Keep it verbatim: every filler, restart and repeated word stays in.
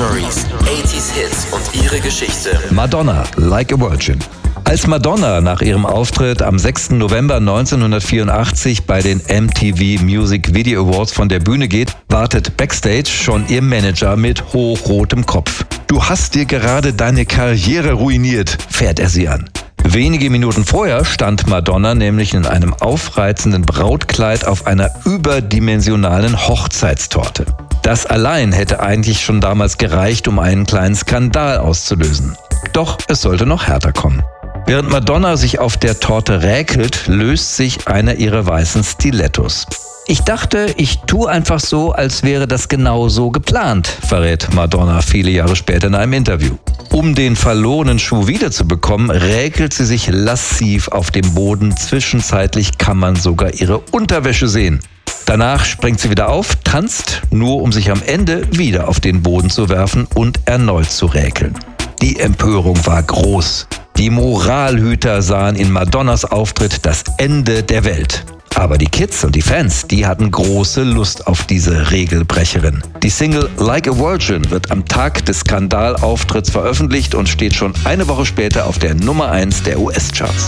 Stories, achtziger Hits und ihre Geschichte. Madonna, Like a Virgin. Als Madonna nach ihrem Auftritt am sechsten November neunzehnhundertvierundachtzig bei den M T V Music Video Awards von der Bühne geht, wartet backstage schon ihr Manager mit hochrotem Kopf. Du hast dir gerade deine Karriere ruiniert, fährt er sie an. Wenige Minuten vorher stand Madonna nämlich in einem aufreizenden Brautkleid auf einer überdimensionalen Hochzeitstorte. Das allein hätte eigentlich schon damals gereicht, um einen kleinen Skandal auszulösen. Doch es sollte noch härter kommen. Während Madonna sich auf der Torte räkelt, löst sich einer ihrer weißen Stilettos. Ich dachte, ich tue einfach so, als wäre das genau so geplant, verrät Madonna viele Jahre später in einem Interview. Um den verlorenen Schuh wiederzubekommen, räkelt sie sich lassiv auf dem Boden. Zwischenzeitlich kann man sogar ihre Unterwäsche sehen. Danach springt sie wieder auf, tanzt, nur um sich am Ende wieder auf den Boden zu werfen und erneut zu räkeln. Die Empörung war groß. Die Moralhüter sahen in Madonnas Auftritt das Ende der Welt. Aber die Kids und die Fans, die hatten große Lust auf diese Regelbrecherin. Die Single Like a Virgin wird am Tag des Skandalauftritts veröffentlicht und steht schon eine Woche später auf der Nummer eins der U S-Charts.